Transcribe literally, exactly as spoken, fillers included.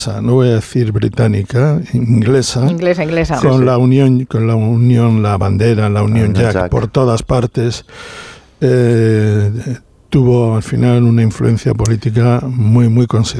no voy a decir británica, inglesa, inglesa, inglesa. con Sí, sí. la unión, con la unión, la bandera, la Unión Jack, Jack por todas partes, eh, tuvo al final una influencia política muy, muy considerable.